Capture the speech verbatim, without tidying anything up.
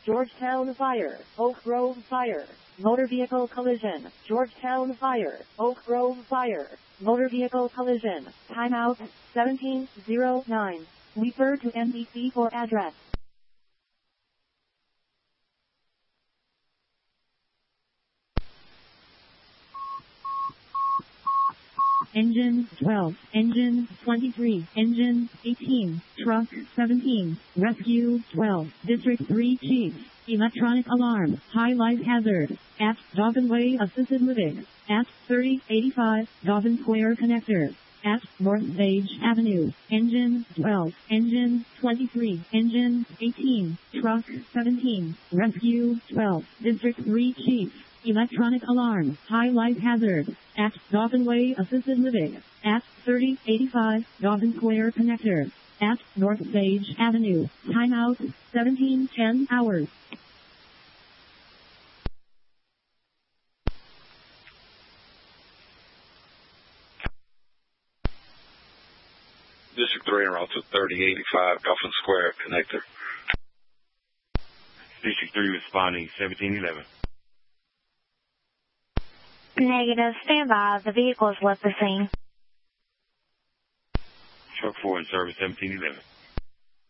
Georgetown Fire, Oak Grove Fire. Motor vehicle collision, Georgetown Fire, Oak Grove Fire. Motor vehicle collision. Timeout, seventeen oh nine. Refer to N B C for address. Engine twelve, engine twenty-three, engine eighteen, truck seventeen, rescue twelve, district three chief, electronic alarm, high life hazard, at Dobbin Way Assisted Living, at thirty eighty-five Dobbin Square Connector, at North Sage Avenue, engine twelve, engine twenty-three, engine eighteen, truck seventeen, rescue twelve, district three chief, electronic alarm, high life hazard, at Dobbin Way Assisted Living, at thirty eighty-five Dobbin Square Connector, at North Sage Avenue. Timeout, seventeen ten hours. District three en route to thirty eighty-five Dobbin Square Connector. District three responding seventeen eleven. Negative. Stand by. The vehicle's left the scene. Truck four in service seventeen eleven.